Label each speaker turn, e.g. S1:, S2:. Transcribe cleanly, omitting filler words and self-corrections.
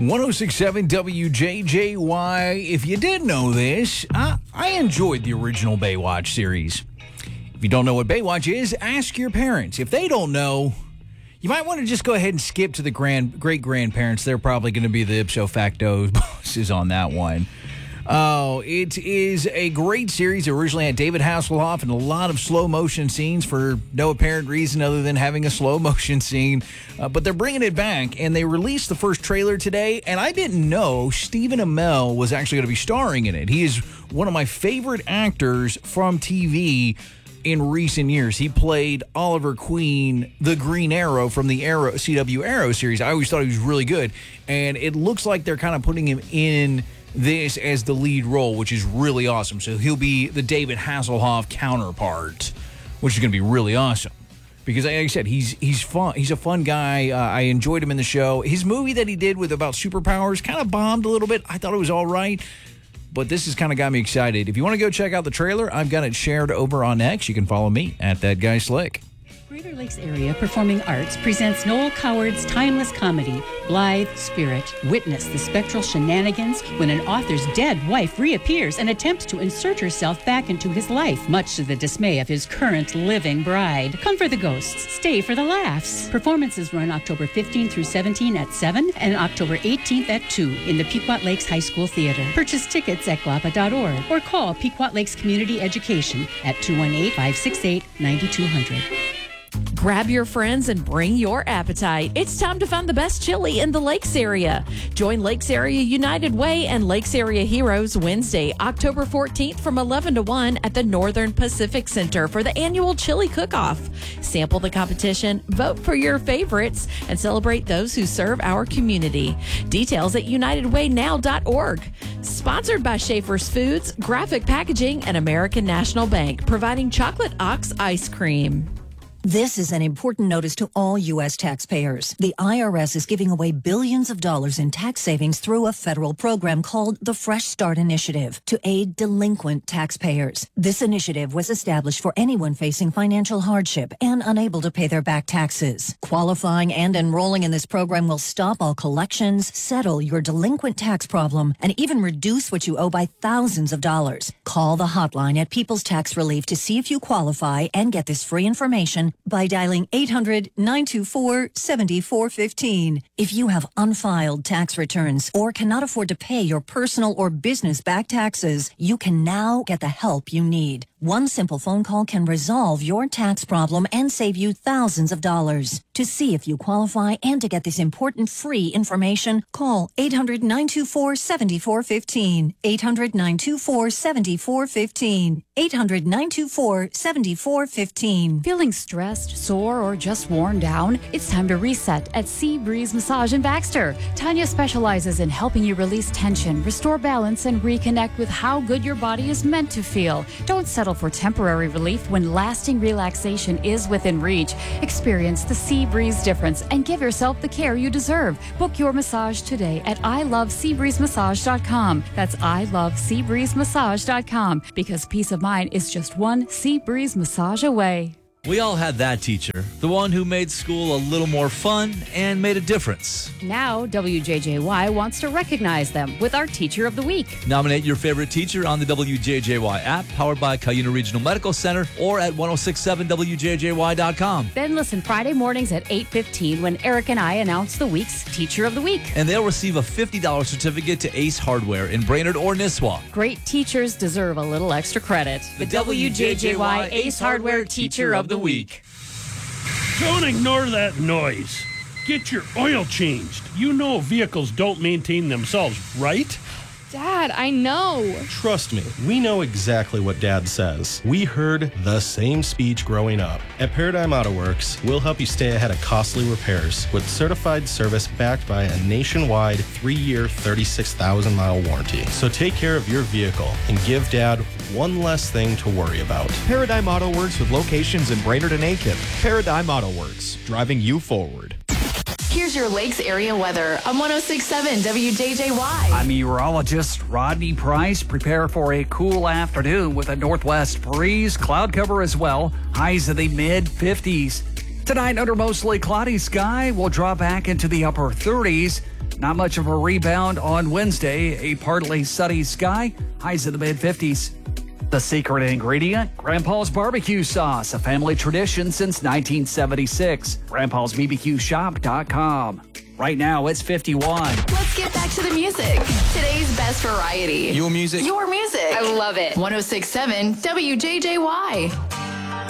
S1: 1067 WJJY. If you didn't know this, I enjoyed the original Baywatch series. If you don't know what Baywatch is, ask your parents. If they don't know, you might want to just go ahead and skip to the great-grandparents. They're probably going to be the ipso facto bosses on that one. Oh, it is a great series. It originally had David Hasselhoff and a lot of slow-motion scenes for no apparent reason other than having a slow-motion scene. But they're bringing it back, and they released the first trailer today, and I didn't know Stephen Amell was actually going to be starring in it. He is one of my favorite actors from TV in recent years. He played Oliver Queen, the Green Arrow from the CW Arrow series. I always thought he was really good, and it looks like they're kind of putting him in this as the lead role, which is really awesome. So he'll be the David Hasselhoff counterpart, which is going to be really awesome. Because, like I said, he's fun. He's a fun guy. I enjoyed him in the show. His movie that he did with about superpowers kind of bombed a little bit. I thought it was all right, but this has kind of got me excited. If you want to go check out the trailer, I've got it shared over on X. You can follow me at That Guy Slick.
S2: Greater Lakes Area Performing Arts presents Noel Coward's timeless comedy, Blithe Spirit. Witness the spectral shenanigans when an author's dead wife reappears and attempts to insert herself back into his life, much to the dismay of his current living bride. Come for the ghosts, stay for the laughs. Performances run October 15 through 17 at 7 and October 18th at 2 in the Pequot Lakes High School Theater. Purchase tickets at guapa.org or call Pequot Lakes Community Education at 218-568-9200.
S3: Grab your friends and bring your appetite. It's time to find the best chili in the Lakes area. Join Lakes Area United Way and Lakes Area Heroes Wednesday, October 14th from 11 to 1 at the Northern Pacific Center for the annual chili cook-off. Sample the competition, vote for your favorites, and celebrate those who serve our community. Details at unitedwaynow.org. Sponsored by Schaefer's Foods, Graphic Packaging, and American National Bank, providing Chocolate Ox ice cream.
S4: This is an important notice to all U.S. taxpayers. The IRS is giving away billions of dollars in tax savings through a federal program called the Fresh Start Initiative to aid delinquent taxpayers. This initiative was established for anyone facing financial hardship and unable to pay their back taxes. Qualifying and enrolling in this program will stop all collections, settle your delinquent tax problem, and even reduce what you owe by thousands of dollars. Call the hotline at People's Tax Relief to see if you qualify and get this free information by dialing 800-924-7415. If you have unfiled tax returns or cannot afford to pay your personal or business back taxes, you can now get the help you need. One simple phone call can resolve your tax problem and save you thousands of dollars. To see if you qualify and to get this important free information, call 800-924-7415. 800-924-7415. 800-924-7415.
S5: Feeling stressed, sore, or just worn down? It's time to reset at Sea Breeze Massage in Baxter. Tanya specializes in helping you release tension, restore balance, and reconnect with how good your body is meant to feel. Don't settle for temporary relief when lasting relaxation is within reach. Experience the Sea Breeze difference and give yourself the care you deserve. Book your massage today at iloveseabreezemassage.com. That's iloveseabreezemassage.com, because peace of mind is just one Sea Breeze massage away.
S6: We all had that teacher, the one who made school a little more fun and made a difference.
S5: Now, WJJY wants to recognize them with our Teacher of the Week.
S6: Nominate your favorite teacher on the WJJY app, powered by Cuyuna Regional Medical Center, or at 1067WJJY.com.
S5: Then listen Friday mornings at 8:15 when Eric and I announce the week's Teacher of the Week.
S6: And they'll receive a $50 certificate to Ace Hardware in Brainerd or Nisswa.
S5: Great teachers deserve a little extra credit.
S6: The WJJY Ace Hardware Teacher of the Week.
S7: Don't ignore that noise. Get your oil changed. You know vehicles don't maintain themselves, right?
S8: Dad, I know.
S9: Trust me, we know exactly what Dad says. We heard the same speech growing up. At Paradigm Auto Works, we'll help you stay ahead of costly repairs with certified service backed by a nationwide 3-year, 36,000-mile warranty. So take care of your vehicle and give Dad one less thing to worry about.
S10: Paradigm Auto Works with locations in Brainerd and Aiken. Paradigm Auto Works, driving you forward.
S3: Here's your Lakes area weather on 1067 WJJY.
S11: I'm meteorologist Rodney Price. Prepare for a cool afternoon with a northwest breeze, cloud cover as well. Highs in the mid-50s. Tonight, under mostly cloudy sky, we'll drop back into the upper 30s. Not much of a rebound on Wednesday. A partly sunny sky, highs in the mid-50s. The secret ingredient, Grandpa's barbecue sauce, a family tradition since 1976. Grandpa'sBBQShop.com. Right now, it's 51.
S12: Let's get back to the music. Today's best variety.
S13: Your music.
S12: Your music.
S8: I love it.
S12: 106.7 WJJY.